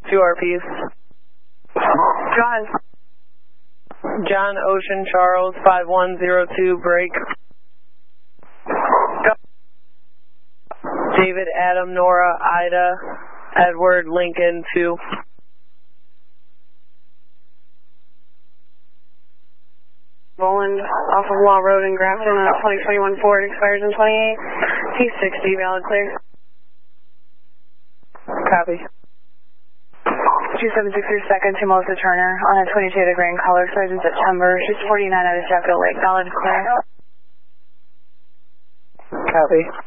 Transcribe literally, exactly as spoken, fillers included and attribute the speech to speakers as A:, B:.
A: Two R Ps.
B: John.
A: John, Ocean, Charles, five one zero two, break. Go. David, Adam, Nora, Ida, Edward, Lincoln, two.
B: Boland, off of Law Road in Grafton on a twenty twenty-one Ford, expires in twenty-eight. T sixty, valid clear.
A: Copy.
B: two seven six three second to Melissa Turner on a twenty-two degree in color, expires in September. She's forty-nine out of Sheffield Lake, valid clear.
A: Copy.